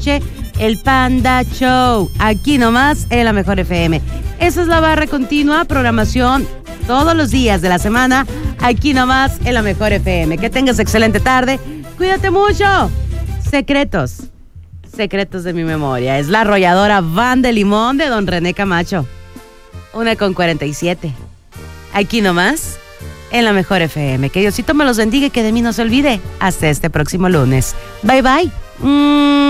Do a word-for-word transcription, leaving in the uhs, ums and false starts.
el Panda Show, aquí nomás en la Mejor F M. Esa es la barra continua, programación todos los días de la semana, aquí nomás en la Mejor F M. Que tengas excelente tarde, cuídate mucho. Secretos, secretos de mi memoria. Es la arrolladora Van de Limón de Don René Camacho. Una con cuarenta y siete. Aquí nomás en la Mejor F M. Que Diosito me los bendiga y que de mí no se olvide. Hasta este próximo lunes. Bye, bye. Mm.